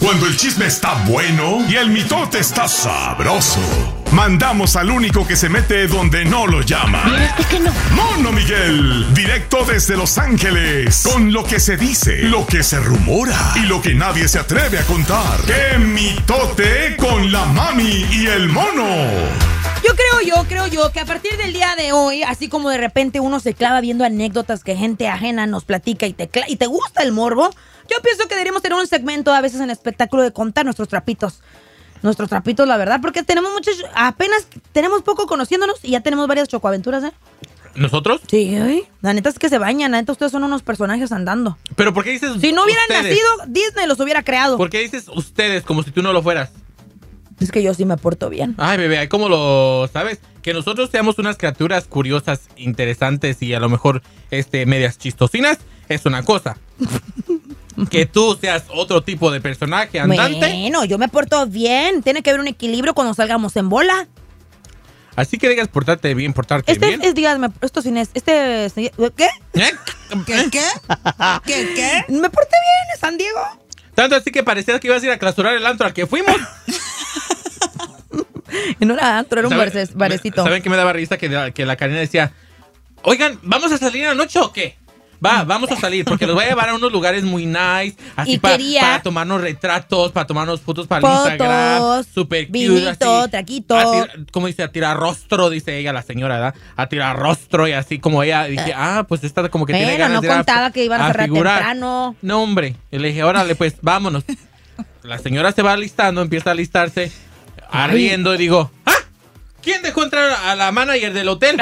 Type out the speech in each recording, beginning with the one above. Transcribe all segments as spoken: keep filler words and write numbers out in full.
Cuando el chisme está bueno y el mitote está sabroso, mandamos al único que se mete donde no lo llaman. que no? Mono Miguel, directo desde Los Ángeles, con lo que se dice, lo que se rumora y lo que nadie se atreve a contar. ¡Qué mitote con la mami y el mono! Yo creo yo, creo yo que a partir del día de hoy, así como de repente uno se clava viendo anécdotas que gente ajena nos platica y te, cla- y te gusta el morbo, yo pienso que deberíamos tener un segmento a veces en espectáculo de contar nuestros trapitos. Nuestros trapitos, la verdad, porque tenemos muchos, apenas tenemos poco conociéndonos y ya tenemos varias chocoaventuras, ¿eh? ¿Nosotros? Sí, ¿eh? La neta es que se bañan, la neta ustedes son unos personajes andando. ¿Pero por qué dices Si no hubieran ustedes? nacido, Disney los hubiera creado. ¿Por qué dices ustedes como si tú no lo fueras? Es que yo sí me porto bien. Ay, bebé, ¿cómo lo sabes? Que nosotros seamos unas criaturas curiosas, interesantes y a lo mejor este, medias chistosinas es una cosa. Que tú seas otro tipo de personaje andante. Bueno, yo me porto bien. Tiene que haber un equilibrio cuando salgamos en bola. Así que digas portarte bien, portarte Este bien. es, dígame, esto sin es, este, ¿qué? ¿Eh? ¿Qué? ¿Qué? ¿Qué? ¿Qué? Me porté bien, San Diego. Tanto así que parecía que ibas a ir a clausurar el antro al que fuimos. No era antro, era un ¿Sabe- barce- barecito. ¿Saben qué me daba risa? Que, que la Karina decía, oigan, ¿vamos a salir anoche o qué? Va, vamos a salir, porque los voy a llevar a unos lugares muy nice, así Y pa- quería- para tomarnos retratos, para tomarnos fotos para Fotos, Instagram, super cute, vinito, así, traquito. a tir- ¿Cómo dice? A tirar rostro, dice ella, la señora, ¿verdad? A tirar rostro y así como ella, dije, ah, pues esta como que tiene Bueno, ganas no de ir a- contaba que iban a cerrar figurar. temprano. No, hombre, y le dije, órale, pues, vámonos. La señora se va alistando, empieza a alistarse, ardiendo, y digo, ¡ah! ¿Quién dejó entrar a la manager del hotel?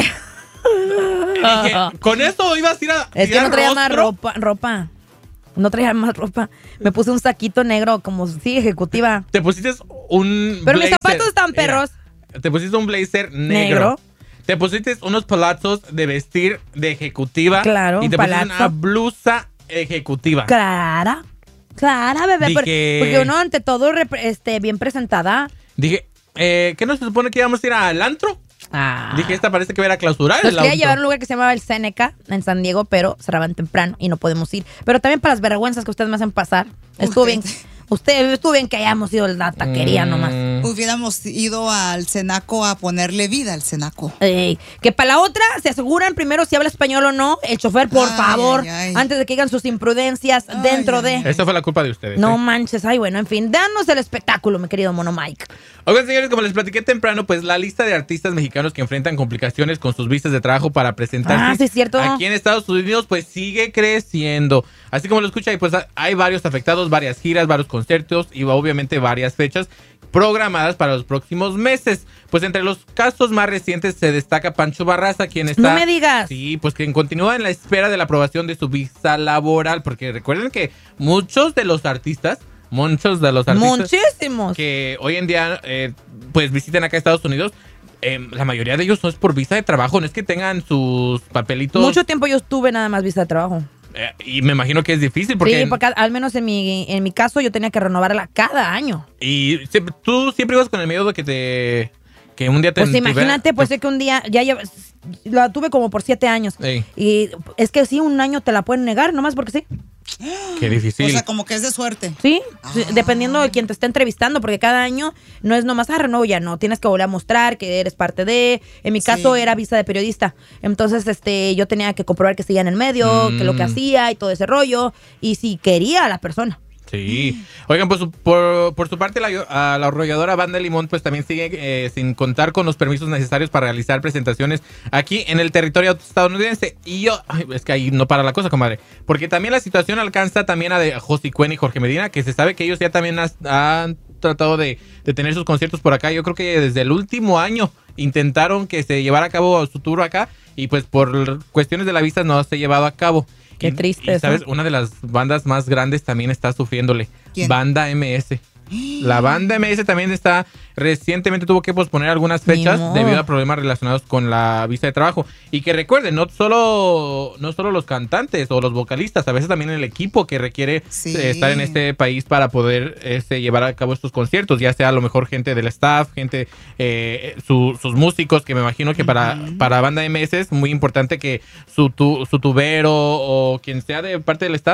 Y dije, ¿con eso ibas a ir a Es que tirar no traía más rostro? ropa, ropa. No traía más ropa. Me puse un saquito negro como sí, ejecutiva. Te pusiste un Pero mis blazer. zapatos están Mira, perros. te pusiste un blazer negro. Negro. Te pusiste unos palazos de vestir de ejecutiva. Claro, Y te un pusiste palazzo. una blusa ejecutiva. Clara. Clara, bebé. Dije- Porque, porque uno ante todo repre- este, bien presentada. Dije, eh, ¿qué no se supone que íbamos a ir al antro? Ah. Dije, esta parece que va a ir a clausurar Nos el quería auto. llevar a un lugar que se llamaba el Seneca en San Diego, pero cerraban temprano y no podemos ir. Pero también para las vergüenzas que ustedes me hacen pasar. Estuvo bien. Usted, estuvo bien que hayamos ido a la taquería Mm. nomás. Hubiéramos ido al cenaco a ponerle vida al cenaco. Ey, que para la otra se aseguran primero si habla español o no. El chofer, por Ay, favor, ay, ay. antes de que digan sus imprudencias Ay, dentro ay, de... ay. Esa fue la culpa de ustedes. No ¿eh? manches, ay, bueno, en fin, danos el espectáculo, mi querido Mono Mike. Oigan, señores, como les platiqué temprano, pues la lista de artistas mexicanos que enfrentan complicaciones con sus visas de trabajo para presentarse Ah, sí, es cierto. aquí en Estados Unidos, pues sigue creciendo. Así como lo escucha, y pues hay varios afectados, varias giras, varios conciertos y obviamente varias fechas programadas para los próximos meses. Pues entre los casos más recientes se destaca Pancho Barraza, quien está... No me digas. Sí, pues quien continúa en la espera de la aprobación de su visa laboral, porque recuerden que muchos de los artistas, muchos de los artistas... Muchísimos. que hoy en día eh, pues visiten acá a Estados Unidos, eh, la mayoría de ellos no es por visa de trabajo, no es que tengan sus papelitos. Mucho tiempo yo estuve nada más visa de trabajo. eh, y me imagino que es difícil porque... Sí, porque al menos en mi, en mi caso yo tenía que renovarla cada año. Y siempre- tú siempre ibas con el miedo de que te... Que un día te... Pues te imagínate, vea- pues sé que un día, ya lleva- la tuve como por siete años. Ey. Y es que sí, un año te la pueden negar, nomás porque sí. Qué difícil. O sea, como que es de suerte. Sí, sí, dependiendo de quién te esté entrevistando, porque cada año no es nomás, ah, renuevo ya, no, tienes que volver a mostrar que eres parte de, en mi caso Sí. era visa de periodista, entonces este yo tenía que comprobar que seguía en el medio, Mm. que lo que hacía y todo ese rollo, y si quería a la persona. Sí. Oigan, pues su- por, por su parte, la, a la arrolladora Banda Limón, pues también sigue eh, sin contar con los permisos necesarios para realizar presentaciones aquí en el territorio estadounidense. Y yo, ay, es que ahí no para la cosa, comadre. Porque también la situación alcanza también a, de, a José Cuen y Jorge Medina, que se sabe que ellos ya también has- han tratado de, de tener sus conciertos por acá. Yo creo que desde el último año intentaron que se llevara a cabo su tour acá y pues por cuestiones de la vista no se ha llevado a cabo. Qué Y- triste y, eso. ¿sabes? Una de las bandas más grandes también está sufriéndole. ¿Quién? Banda M S. La Banda M S también está, recientemente tuvo que posponer algunas Ni fechas modo. debido a problemas relacionados con la visa de trabajo. Y que recuerden, no solo, no solo los cantantes o los vocalistas, a veces también el equipo que requiere Sí. eh, estar en este país para poder este, llevar a cabo estos conciertos, ya sea a lo mejor gente del staff, gente, eh, su- sus músicos, que me imagino que para, para Banda M S es muy importante que su, tu- su tubero o quien sea de parte del staff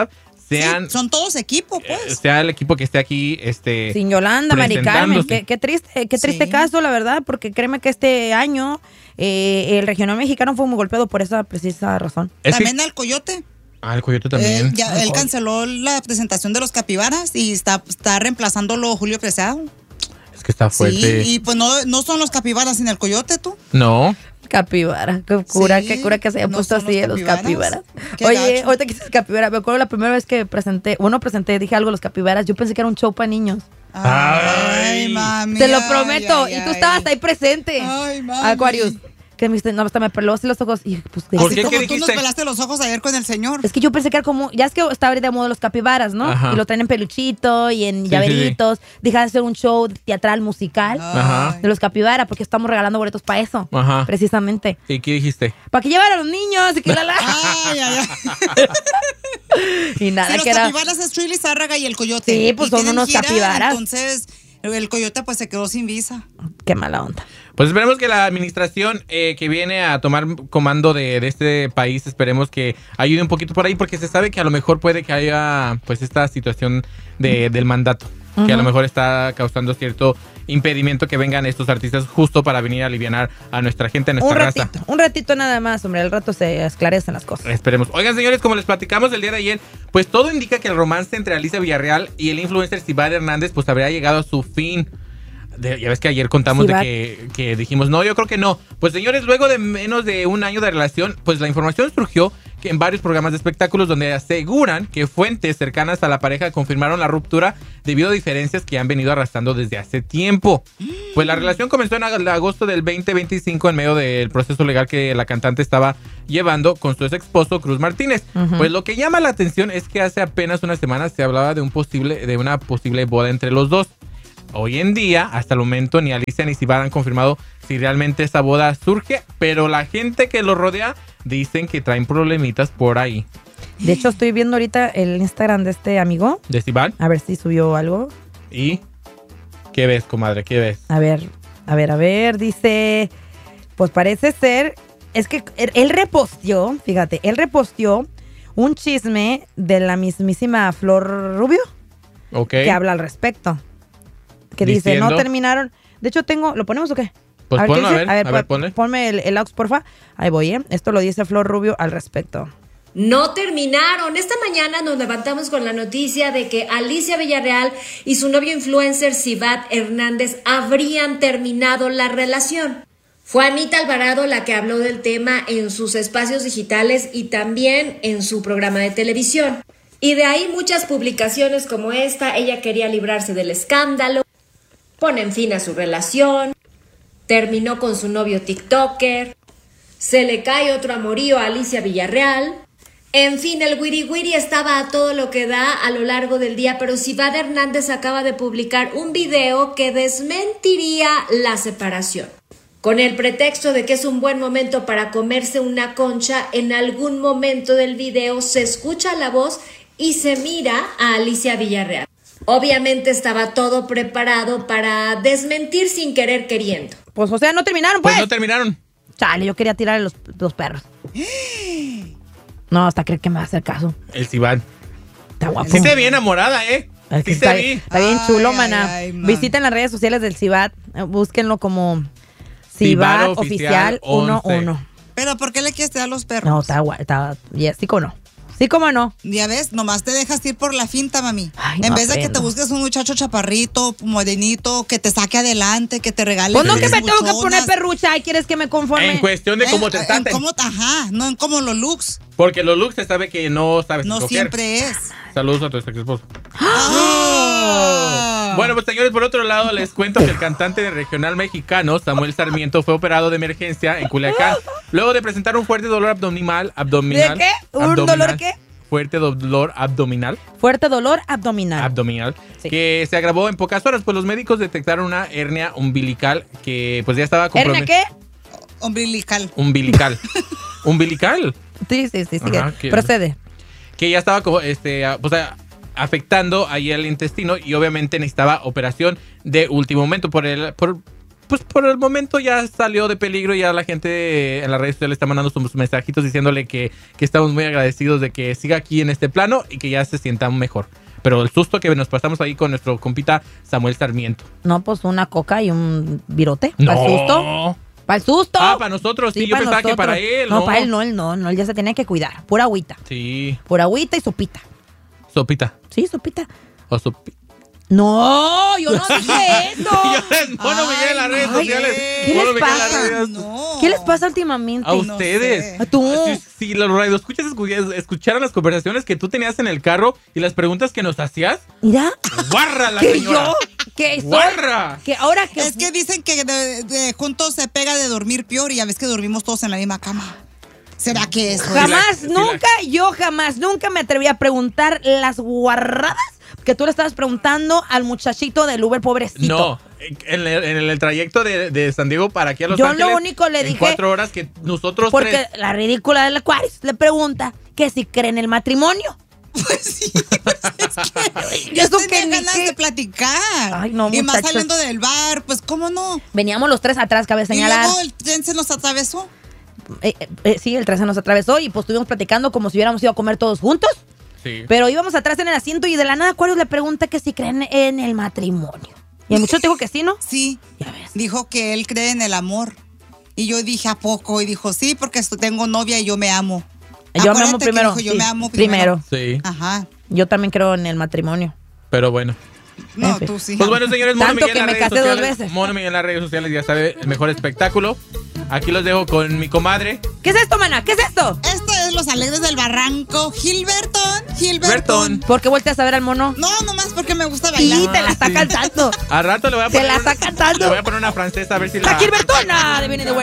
sean... Sí, son todos equipo, pues. Eh, sea el equipo que esté aquí, este... Sin Yolanda, Mari Carmen, qué, qué triste, qué triste Sí. caso, la verdad, porque créeme que este año eh, el regional mexicano fue muy golpeado por esa precisa razón. Es También que- al Coyote. Ah, el Coyote también. Él, ya, Ay, él joder. canceló la presentación de los Capibaras y está, está reemplazándolo Julio Preciado. Es que está fuerte. Sí, y pues no, no son los Capibaras sin el Coyote, tú. No. Capibara, qué cura, Sí, qué cura que se haya no puesto son así de los los capibaras. capibaras. Qué Oye, gacho. ahorita que dices capibara, me acuerdo la primera vez que presenté, bueno, presenté, dije algo de los capibaras, yo pensé que era un show para niños. Ay, Ay. mami. Te lo ay, prometo, ay, y tú ay. estabas ahí presente. Ay, mami. Aquarius. Que me dice, no, hasta me peló así los ojos. Y pues, ¿de ¿Por Así qué? como ¿Qué tú nos dijiste? pelaste los ojos ayer con el señor. Es que yo pensé que era como, ya es que está ahorita de moda los capibaras, ¿no? Ajá. Y lo traen en peluchito y en Sí, llaveritos. Deja de hacer un show teatral musical Ajá. de los capibaras porque estamos regalando boletos para eso. Ajá. Precisamente. ¿Y qué dijiste? Para que llevar a los niños y que la la. Ay, ay, ay. Y nada, Sí, los que era. Capibaras es Chuy Lizárraga y el Coyote. Sí, pues Y son tienen unos gira, capibaras. Entonces, el Coyote pues se quedó sin visa. Qué mala onda. Pues esperemos que la administración eh, que viene a tomar comando de, de este país, esperemos que ayude un poquito por ahí, porque se sabe que a lo mejor puede que haya pues esta situación de, del mandato, que a lo Ujú. mejor está causando cierto impedimento que vengan estos artistas justo para venir a aliviar a nuestra gente, a nuestra Un raza. ratito, un ratito nada más, hombre. Al rato se esclarecen las cosas. Esperemos. Oigan, señores, como les platicamos el día de ayer, pues todo indica que el romance entre Alicia Villarreal y el influencer Sivad Hernández pues habría llegado a su fin. De- ya ves que ayer contamos Sivad. de que, que dijimos, no, yo creo que no. Pues señores, luego de menos de un año de relación, pues la información surgió que en varios programas de espectáculos donde aseguran que fuentes cercanas a la pareja confirmaron la ruptura debido a diferencias que han venido arrastrando desde hace tiempo. Pues la relación comenzó en ag- agosto del veinte veinticinco en medio del proceso legal que la cantante estaba llevando con su ex esposo Cruz Martínez. Ujú. Pues lo que llama la atención es que hace apenas unas semanas se hablaba de un posible de una posible boda entre los dos. Hoy en día, hasta el momento, ni Alicia ni Sivad han confirmado si realmente esa boda surge, pero la gente que los rodea dicen que traen problemitas por ahí. De hecho, estoy viendo ahorita el Instagram de este amigo. ¿De Sivad? A ver si subió algo. ¿Y qué ves, comadre? ¿Qué ves? A ver, a ver, a ver. Dice, pues parece ser, es que él, él reposteó, fíjate, él reposteó un chisme de la mismísima Flor Rubio Ok. que habla al respecto. Que dice, Diciendo- no terminaron. De hecho, tengo, ¿lo ponemos o qué? Pues ¿qué ponlo, a dice? ver, a ver, pon- ponle. ponme el, el aux, porfa. Ahí voy, ¿eh? Esto lo dice Flor Rubio al respecto. No terminaron. Esta mañana nos levantamos con la noticia de que Alicia Villarreal y su novio influencer Sivad Hernández habrían terminado la relación. Fue Anita Alvarado la que habló del tema en sus espacios digitales y también en su programa de televisión. Y de ahí muchas publicaciones como esta. Ella quería librarse del escándalo, ponen fin a su relación, terminó con su novio TikToker, se le cae otro amorío a Alicia Villarreal. En fin, el wiri wiri estaba a todo lo que da a lo largo del día, pero Sivad Hernández acaba de publicar un video que desmentiría la separación. Con el pretexto de que es un buen momento para comerse una concha, en algún momento del video se escucha la voz y se mira a Alicia Villarreal. Obviamente estaba todo preparado para desmentir sin querer queriendo. Pues, o sea, no terminaron, pues. Pues no terminaron. Chale, yo quería tirarle los, los perros. No, hasta cree que me va a hacer caso. El Sivad. Está guapo. Sí te vi enamorada, ¿eh? Es que Sí está, te vi. está bien Ay, chulo, ay, mana. ay, man. Visiten las redes sociales del Sivad. eh, Búsquenlo como Sivad Sivad Oficial once. once. Pero ¿por qué le quieres tirar los perros? No, está guay. Está, yes, sí, como no. Sí, como no. Ya ves, nomás te dejas ir por la finta, mami. Ay, en no vez de que te aprendo. busques un muchacho chaparrito, morenito, que te saque adelante, que te regale. Pues no que flores me tengo que poner buchonas. perrucha y quieres que me conforme. En cuestión de cómo En- te en traten. cómo- ajá, no en cómo los looks. Porque los looks se sabe que no sabes No escoger. siempre es. Saludos a tu ex esposo. Ah. Bueno, pues señores, por otro lado les cuento que el cantante de regional mexicano Samuel Sarmiento fue operado de emergencia en Culiacán luego de presentar un fuerte dolor abdominal. abdominal ¿De qué? ¿Un abdominal, dolor qué? Fuerte dolor abdominal. Fuerte dolor abdominal. abdominal Sí. que se agravó en pocas horas, pues los médicos detectaron una hernia umbilical que pues ya estaba ¿Hernia comprometida. qué? Umbilical. Umbilical. Umbilical. Sí, sí, sí, sigue. Ajá, que- Procede. Que ya estaba como, este, a- pues, a- afectando ahí el intestino y obviamente necesitaba operación de último momento por el por pues por el momento ya salió de peligro y ya la gente en las redes sociales está mandando sus mensajitos diciéndole que, que estamos muy agradecidos de que siga aquí en este plano y que ya se sienta mejor. Pero el susto que nos pasamos ahí con nuestro compita Samuel Sarmiento. No, pues una coca y un virote. No. ¿Para el susto? ¿Para el susto? Ah, para nosotros, sí, yo para pensaba que nosotros. para él, No, ¿no? para él no, él no, no, él ya se tenía que cuidar. Pura agüita. Sí, Pura agüita y sopita. sopita. Sí, sopita. O sopi... No, yo no dije eso. Yo les Mono Miguel en las redes ay, sociales. ¿qué Mono les Miguel en las pasa? redes- No. ¿Qué les pasa últimamente? A No ustedes. sé. A tú. Si, si los radioescuchas escu- escucharan las conversaciones que tú tenías en el carro y las preguntas que nos hacías, Mira. ¡guarra la ¿Que señora! yo? ¿Que soy? ¡Guarra! Que ahora que... Es que dicen que de, de juntos se pega de dormir peor y ya ves que dormimos todos en la misma cama. ¿Será que eso? Jamás, Sí la- sí nunca, yo jamás, nunca me atreví a preguntar las guarradas que tú le estabas preguntando al muchachito del Uber, pobrecito. No, en el, en el trayecto de, de San Diego para aquí a Los Yo lo Ángeles. único le en dije- cuatro horas que nosotros Porque tres. la ridícula del Aquarius le pregunta que si cree en el matrimonio. Pues sí, pues es que yo Eso tenía que ni ganas qué. de platicar. Ay, no, y más muchachos. saliendo del bar, pues cómo no. Veníamos los tres atrás, cabe Y señalar. luego el tren se nos atravesó. Eh, eh, eh, sí, el tren se nos atravesó y pues estuvimos platicando como si hubiéramos ido a comer todos juntos. Sí. Pero íbamos atrás en el asiento y de la nada Aquarius le pregunta que si creen en el matrimonio. Y el muchacho dijo que sí, ¿no? Sí, Ya ves. dijo que él cree en el amor. Y yo dije, ¿a poco? Y dijo, sí, porque esto- tengo novia y yo me amo. Yo me amo Acuérdate que primero. dijo, yo sí, me amo primero. Sí, Ajá. Yo también creo en el matrimonio. pero bueno. No, En fin. tú sí. Pues bueno, señores, Mono Tanto Miguel que en las me redes casé dos sociales. veces. Mono Miguel en las redes sociales, ya sabe, el mejor espectáculo. Aquí los dejo con mi comadre. ¿Qué es esto, mana? ¿Qué es esto? Esto es Los Alegres del Barranco. Gilberton, Gilberton. Berton. ¿Por qué volteas a ver al mono? No, nomás porque me gusta Sí, bailar. te la está sí. cantando. Al rato le voy a Te poner. la está cantando. Le voy a poner una francesa a ver si La la. Gilbertona de Viene de Buena.